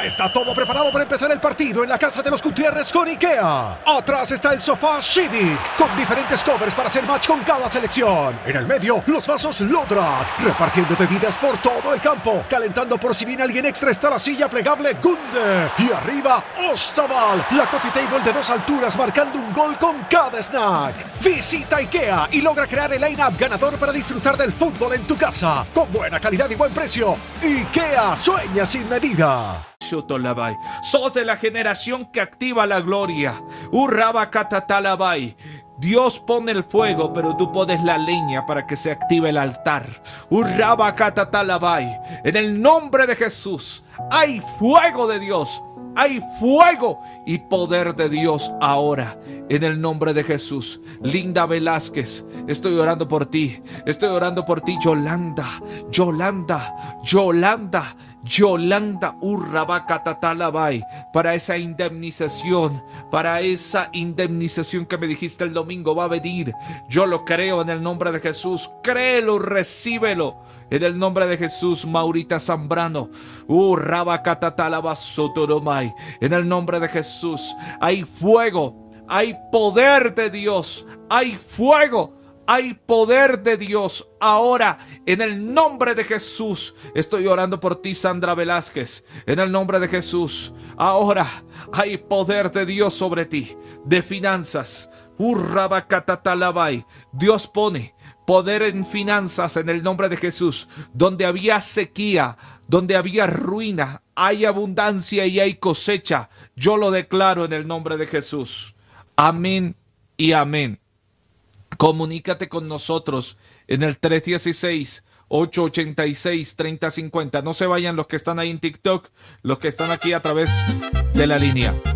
Ya está todo preparado para empezar el partido en la casa de los Gutiérrez con IKEA. Atrás está el sofá Civic, con diferentes covers para hacer match con cada selección. En el medio, los vasos Lodrat, repartiendo bebidas por todo el campo. Calentando por si viene alguien extra está la silla plegable Gunde. Y arriba, Ostaval, la coffee table de 2 alturas marcando un gol con cada snack. Visita IKEA y logra crear el line-up ganador para disfrutar del fútbol en tu casa. Con buena calidad y buen precio. IKEA, sueña sin medida. Sos de la generación que activa la gloria. Urrabacatatalabay. Dios pone el fuego, pero tú pones la leña para que se active el altar. Urrabacatatalabay. En el nombre de Jesús hay fuego de Dios. Hay fuego y poder de Dios ahora, en el nombre de Jesús. Linda Velázquez, estoy orando por ti. Estoy orando por ti, Yolanda. Urrabacatatalabay, para esa indemnización que me dijiste el domingo va a venir. Yo lo creo en el nombre de Jesús. Créelo, recíbelo en el nombre de Jesús. Maurita Zambrano, Urrabacatatalabasotoromy, en el nombre de Jesús. Hay fuego, hay poder de Dios, hay fuego, hay poder de Dios ahora, en el nombre de Jesús. Estoy orando por ti, Sandra Velázquez, en el nombre de Jesús. Ahora hay poder de Dios sobre ti, de finanzas. Urrabacatatalabay. Dios pone poder en finanzas en el nombre de Jesús. Donde había sequía, donde había ruina, hay abundancia y hay cosecha. Yo lo declaro en el nombre de Jesús. Amén y amén. Comunícate con nosotros en el 316-886-3050. No se vayan los que están ahí en TikTok, los que están aquí a través de la línea.